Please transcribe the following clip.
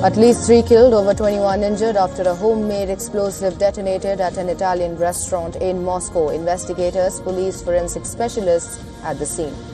At least 3 killed, over 21 injured after a homemade explosive detonated at an Italian restaurant in Moscow. Investigators, police, forensic specialists at the scene.